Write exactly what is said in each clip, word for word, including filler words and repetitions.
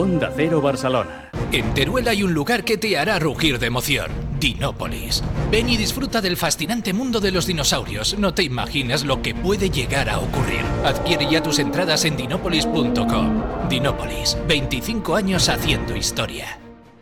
Onda Cero Barcelona. En Teruel hay un lugar que te hará rugir de emoción. Dinópolis. Ven y disfruta del fascinante mundo de los dinosaurios. No te imaginas lo que puede llegar a ocurrir. Adquiere ya tus entradas en dinópolis punto com. Dinópolis, veinticinco años haciendo historia.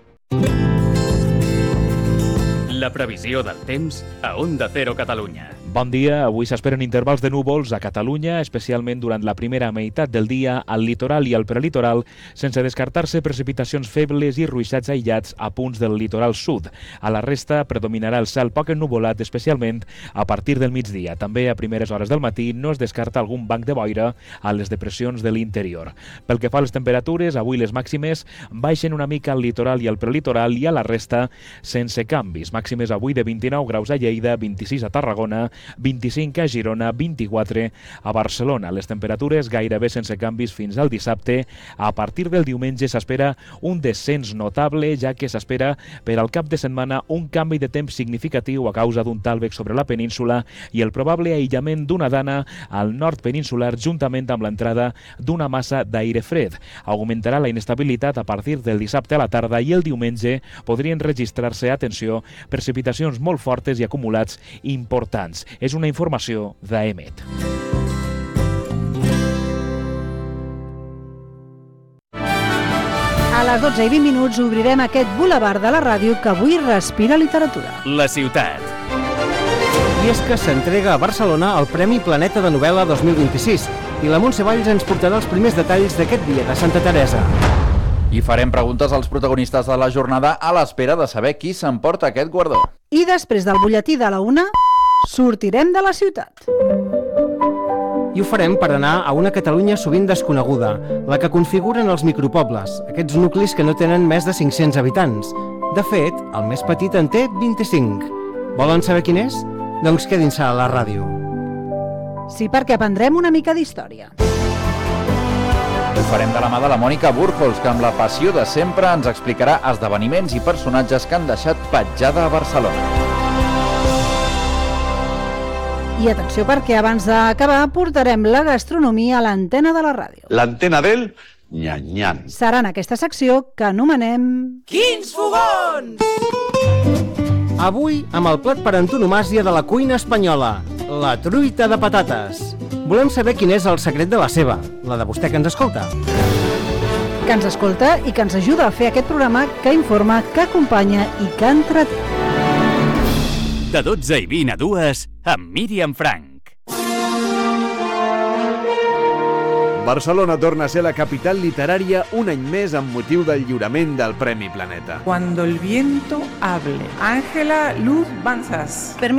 La previsió del temps a Onda Cero Catalunya. Bon dia. Avui s'esperen intervals de núvols a Catalunya, especialment durant la primera meitat del dia al litoral i al prelitoral, sense descartar-se precipitacions febles i ruixats aïllats a punts del litoral sud. A la resta predominarà el cel poc ennuvolat, especialment a partir del migdia. També a primeres hores del matí no es descarta algun banc de boira a les depressions de l'interior. Pel que fa a les temperatures, avui les màximes baixen una mica al litoral i al prelitoral i a la resta sense canvis. Màximes avui de vint-i-nou graus a Lleida, vint-i-sis a Tarragona, vint-i-cinc a Girona, vint-i-quatre a Barcelona. Les temperatures gairebé sense canvis fins al dissabte. A partir del diumenge s'espera un descens notable, ja que s'espera per al cap de setmana un canvi de temps significatiu a causa d'un tàlveg sobre la península i el probable aïllament d'una dana al nord peninsular juntament amb l'entrada d'una massa d'aire fred. Augmentarà la inestabilitat a partir del dissabte a la tarda i el diumenge podrien registrar-se, atenció, precipitacions molt fortes i acumulats importants. És una informació d'A E M E T. A les dotze i vint minuts obrirem aquest bulevard de la ràdio que avui respira literatura. La ciutat. I és que s'entrega a Barcelona el Premi Planeta de Novel·la dos mil vint-i-sis i la Montse Valls ens portarà els primers detalls d'aquest dia de Santa Teresa. I farem preguntes als protagonistes de la jornada a l'espera de saber qui s'emporta aquest guardó. I després del butlletí de la una, sortirem de la ciutat. I ho farem per anar a una Catalunya sovint desconeguda, la que configuren els micropobles, aquests nuclis que no tenen més de cinc-cents habitants. De fet, el més petit en té vint-i-cinc. Volen saber quin és? Doncs quedin-se a la ràdio. Sí, perquè aprendrem una mica d'història. Ho farem de la mà de la Mònica Burjols, que amb la passió de sempre ens explicarà esdeveniments i personatges que han deixat petjada a Barcelona. I atenció, perquè abans d'acabar portarem la gastronomia a l'antena de la ràdio. L'antena del nyan-nyan. Serà en aquesta secció que anomenem... Quins fogons! Avui amb el plat per antonomàsia de la cuina espanyola, la truita de patates. Volem saber quin és el secret de la seva, la de vostè que ens escolta. Que ens escolta i que ens ajuda a fer aquest programa que informa, que acompanya i que entreté. De dotze i vint a dues, amb Míriam Frank. Barcelona torna a ser la capital literària un any més amb motiu del lliurament del Premi Planeta. Cuando el viento hable. Ángela Luz Banzas.